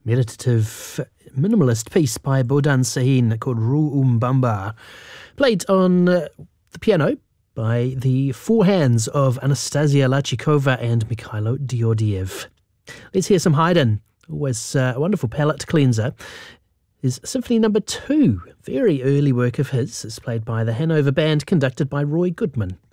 meditative minimalist piece by Bodan Sahin called Ru Umbamba, played on the piano by the four hands of Anastasia Lachikova and Mikhailo Diodiev. Let's hear some Haydn, always a wonderful palate cleanser. His Symphony No. 2, very early work of his, is played by the Hanover Band, conducted by Roy Goodman.